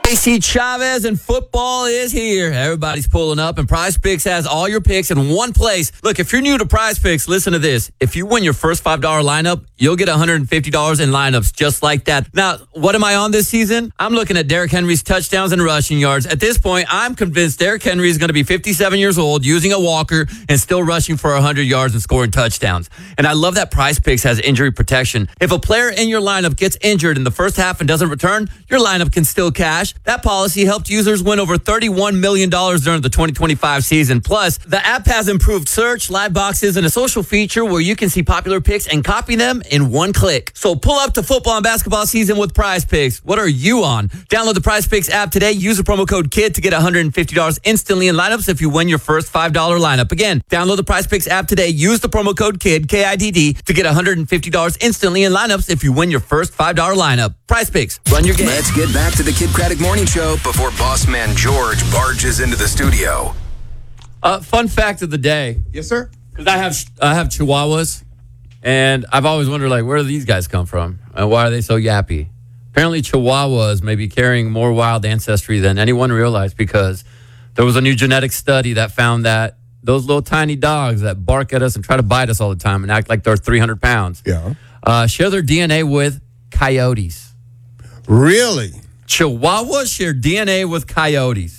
AC Chavez and football is here. Everybody's pulling up, and Prize Picks has all your picks in one place. Look, if you're new to Prize Picks, listen to this. If you win your first $5 lineup, you'll get $150 in lineups just like that. Now, what am I on this season? I'm looking at Derrick Henry's touchdowns and rushing yards. At this point, I'm convinced Derrick Henry is going to be 57 years old, using a walker, and still rushing for 100 yards and scoring touchdowns. And I love that Prize Picks has injury protection. If a player in your lineup gets injured in the first half and doesn't return, your lineup can still cash. That policy helped users win over $31 million during the 2025 season. Plus, the app has improved search, live boxes, and a social feature where you can see popular picks and copy them in one click. So pull up to football and basketball season with Prize Picks. What are you on? Download the Prize Picks app today. Use the promo code KID to get $150 instantly in lineups if you win your first $5 lineup. Again, download the Prize Picks app today. Use the promo code KID, K-I-D-D, to get $150 instantly in lineups if you win your first $5 lineup. Prize Picks. Run your game. Let's get back to the Kid Craddock Morning Show before boss man George barges into the studio. Fun fact of the day. Yes, sir. Because I have Chihuahuas, and I've always wondered, like, where do these guys come from? And why are they so yappy? Apparently, Chihuahuas may be carrying more wild ancestry than anyone realized, because there was a new genetic study that found that those little tiny dogs that bark at us and try to bite us all the time and act like they're 300 pounds share their DNA with coyotes. Really? Chihuahuas share DNA with coyotes.